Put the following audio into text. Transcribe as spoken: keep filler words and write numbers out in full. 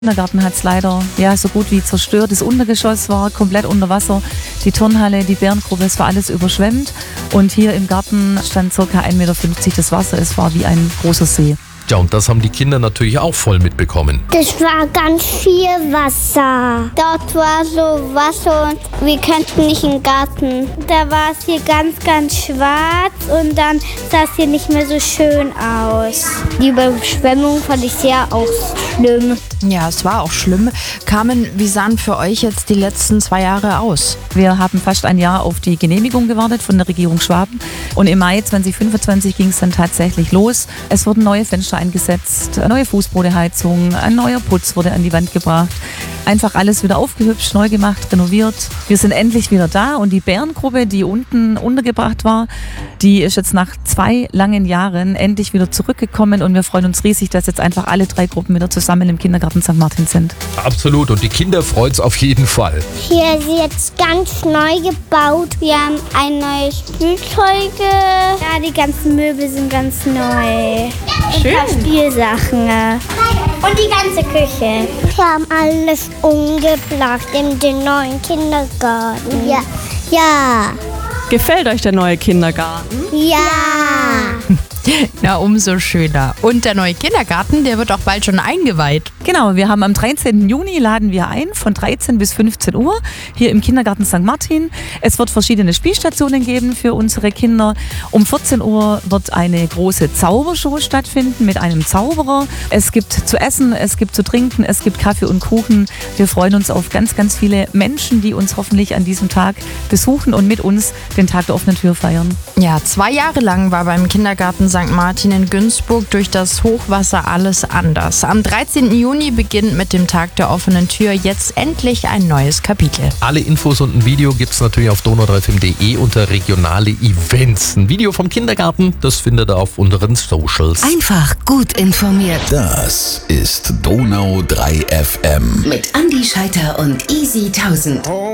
Der Kindergarten hat es leider ja, so gut wie zerstört. Das Untergeschoss war komplett unter Wasser. Die Turnhalle, die Bärengruppe, es war alles überschwemmt. Und hier im Garten stand ca. ein Meter fünfzig das Wasser. Es war wie ein großer See. Ja, und das haben die Kinder natürlich auch voll mitbekommen. Das war ganz viel Wasser. Dort war so Wasser und wir könnten nicht in den Garten. Da war es hier ganz, ganz schwarz und dann sah es hier nicht mehr so schön aus. Die Überschwemmung fand ich sehr auch schlimm. Ja, es war auch schlimm. Carmen, wie sahen für euch jetzt die letzten zwei Jahre aus? Wir haben fast ein Jahr auf die Genehmigung gewartet von der Regierung Schwaben. Und im Mai zwanzig fünfundzwanzig ging es dann tatsächlich los. Es wurden neue Fenster eingesetzt, eine neue Fußbodenheizung, ein neuer Putz wurde an die Wand gebracht. Einfach alles wieder aufgehübscht, neu gemacht, renoviert. Wir sind endlich wieder da und die Bärengruppe, die unten untergebracht war, die ist jetzt nach zwei langen Jahren endlich wieder zurückgekommen und wir freuen uns riesig, dass jetzt einfach alle drei Gruppen wieder zusammen im Kindergarten Sankt Martin sind. Absolut, und die Kinder freut es auf jeden Fall. Hier ist jetzt ganz neu gebaut. Wir haben ein neues Spielzeuge. Ja, die ganzen Möbel sind ganz neu. Schön. Ein paar Spielsachen. Und die ganze Küche. Wir haben alles umgebracht in den neuen Kindergarten. Ja. Ja. Gefällt euch der neue Kindergarten? Ja. Na, umso schöner. Und der neue Kindergarten, der wird auch bald schon eingeweiht. Genau, wir haben am dreizehnten Juni laden wir ein von dreizehn bis fünfzehn Uhr hier im Kindergarten Sankt Martin. Es wird verschiedene Spielstationen geben für unsere Kinder. Um vierzehn Uhr wird eine große Zaubershow stattfinden mit einem Zauberer. Es gibt zu essen, es gibt zu trinken, es gibt Kaffee und Kuchen. Wir freuen uns auf ganz, ganz viele Menschen, die uns hoffentlich an diesem Tag besuchen und mit uns den Tag der offenen Tür feiern. Ja, zwei Jahre lang war beim Kindergarten Sankt Martin in Günzburg durch das Hochwasser alles anders. Am dreizehnten Juni beginnt mit dem Tag der offenen Tür jetzt endlich ein neues Kapitel. Alle Infos und ein Video gibt es natürlich auf donau drei f m punkt de unter regionale Events. Ein Video vom Kindergarten, das findet ihr auf unseren Socials. Einfach gut informiert. Das ist Donau drei F M. Mit Andi Scheiter und Easy tausend.